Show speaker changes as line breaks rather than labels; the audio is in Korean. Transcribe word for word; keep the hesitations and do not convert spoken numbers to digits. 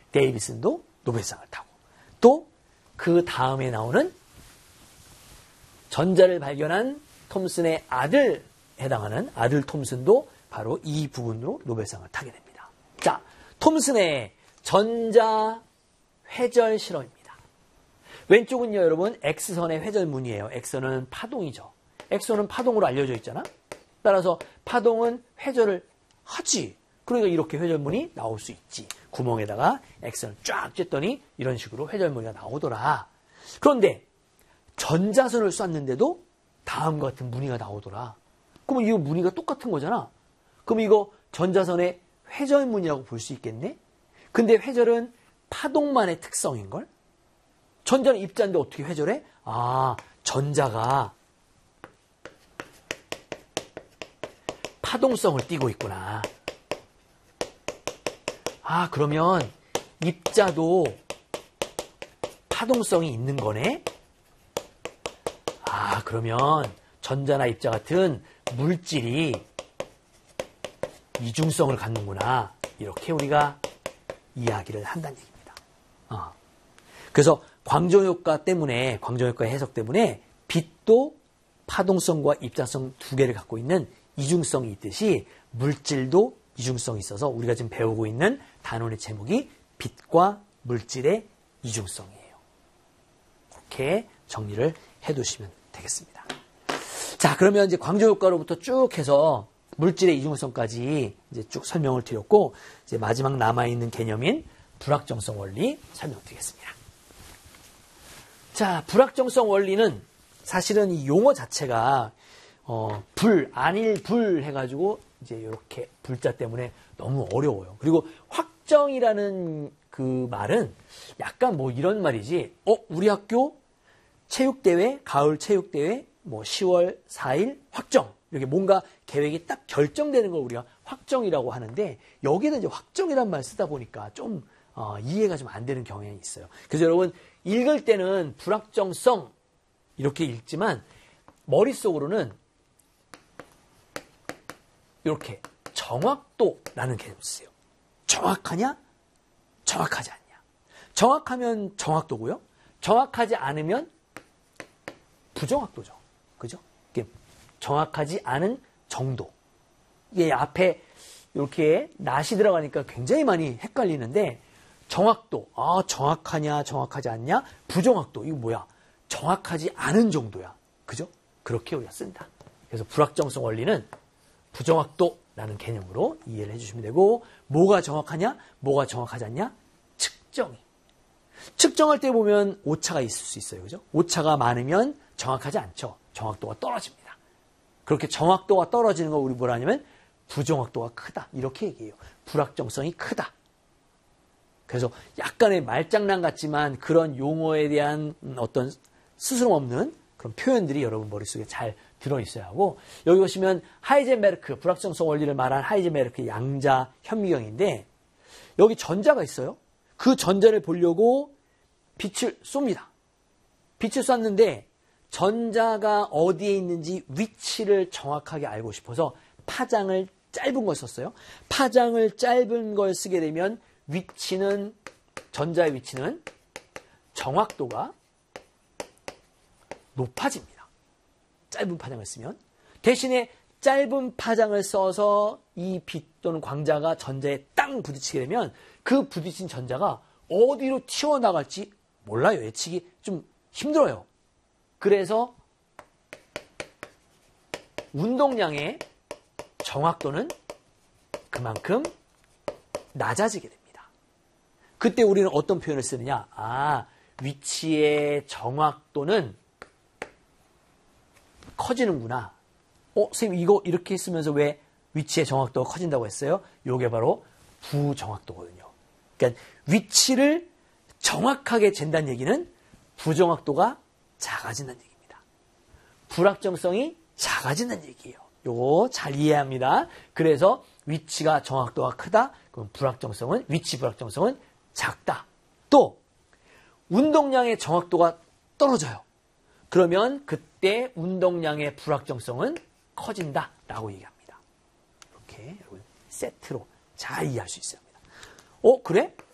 데이비슨도 노벨상을 타고 또 그 다음에 나오는 전자를 발견한 톰슨의 아들 해당하는 아들 톰슨도 바로 이 부분으로 노벨상을 타게 됩니다. 자, 톰슨의 전자 회절 실험입니다. 왼쪽은요, 여러분, X선의 회절문이에요. X선은 파동이죠. X선은 파동으로 알려져 있잖아. 따라서 파동은 회절을 하지. 그러니까 이렇게 회절문이 나올 수 있지. 구멍에다가 X선을 쫙 쬐더니 이런 식으로 회절무늬가 나오더라. 그런데 전자선을 쐈는데도 다음과 같은 무늬가 나오더라. 그러면 이 무늬가 똑같은 거잖아. 그럼 이거 전자선의 회절무늬라고 볼 수 있겠네? 근데 회절은 파동만의 특성인걸? 전자는 입자인데 어떻게 회절해? 아, 전자가 파동성을 띠고 있구나. 아, 그러면 입자도 파동성이 있는 거네? 아, 그러면 전자나 입자 같은 물질이 이중성을 갖는구나. 이렇게 우리가 이야기를 한다는 얘기입니다. 어. 그래서 광정효과 때문에, 광정효과 해석 때문에 빛도 파동성과 입자성 두 개를 갖고 있는 이중성이 있듯이 물질도 이중성이 있어서 우리가 지금 배우고 있는 단원의 제목이 빛과 물질의 이중성이에요. 그렇게 정리를 해두시면 되겠습니다. 자, 그러면 이제 광정효과로부터 쭉 해서 물질의 이중성까지 이제 쭉 설명을 드렸고, 이제 마지막 남아있는 개념인 불확정성 원리 설명드리겠습니다. 자, 불확정성 원리는 사실은 이 용어 자체가 어, 불, 안일, 불 해가지고 이제 이렇게 불자 때문에 너무 어려워요. 그리고 확정이라는 그 말은 약간 뭐 이런 말이지, 어, 우리 학교 체육대회, 가을 체육대회, 뭐 시월 사일 확정. 이렇게 뭔가 계획이 딱 결정되는 걸 우리가 확정이라고 하는데, 여기는 이제 확정이란 말 쓰다 보니까 좀 어, 이해가 좀 안 되는 경향이 있어요. 그래서 여러분 읽을 때는 불확정성 이렇게 읽지만 머릿속으로는 이렇게 정확도라는 개념을 쓰세요. 정확하냐? 정확하지 않냐? 정확하면 정확도고요. 정확하지 않으면 부정확도죠. 그죠? 이게 정확하지 않은 정도. 이게 앞에 이렇게 낫이 들어가니까 굉장히 많이 헷갈리는데, 정확도, 아, 정확하냐, 정확하지 않냐? 부정확도, 이거 뭐야? 정확하지 않은 정도야. 그죠? 그렇게 우리가 쓴다. 그래서 불확정성 원리는 부정확도라는 개념으로 이해를 해주시면 되고, 뭐가 정확하냐, 뭐가 정확하지 않냐? 측정이. 측정할 때 보면 오차가 있을 수 있어요. 그죠? 오차가 많으면 정확하지 않죠. 정확도가 떨어집니다. 그렇게 정확도가 떨어지는 거 우리 뭐라 하냐면 부정확도가 크다. 이렇게 얘기해요. 불확정성이 크다. 그래서 약간의 말장난 같지만 그런 용어에 대한 어떤 스스럼 없는 그런 표현들이 여러분 머릿속에 잘 들어있어야 하고, 여기 보시면 하이젠베르크, 불확정성 원리를 말한 하이젠베르크 양자 현미경인데, 여기 전자가 있어요. 그 전자를 보려고 빛을 쏩니다. 빛을 쐈는데 전자가 어디에 있는지 위치를 정확하게 알고 싶어서 파장을 짧은 걸 썼어요. 파장을 짧은 걸 쓰게 되면 위치는, 전자의 위치는 정확도가 높아집니다. 짧은 파장을 쓰면. 대신에 짧은 파장을 써서 이 빛 또는 광자가 전자에 땅 부딪히게 되면 그 부딪힌 전자가 어디로 튀어나갈지 몰라요. 예측이 좀 힘들어요. 그래서 운동량의 정확도는 그만큼 낮아지게 됩니다. 그때 우리는 어떤 표현을 쓰느냐? 아, 위치의 정확도는 커지는구나. 어, 선생님 이거 이렇게 쓰면서 왜 위치의 정확도가 커진다고 했어요? 이게 바로 부정확도거든요. 그러니까 위치를 정확하게 잰다는 얘기는 부정확도가 작아진다는 얘기입니다. 불확정성이 작아진다는 얘기예요. 요거 잘 이해합니다. 그래서 위치가 정확도가 크다. 그럼 불확정성은, 위치 불확정성은 작다. 또 운동량의 정확도가 떨어져요. 그러면 그때 운동량의 불확정성은 커진다라고 얘기합니다. 이렇게 여러분 세트로 잘 이해할 수 있습니다. 어, 그래?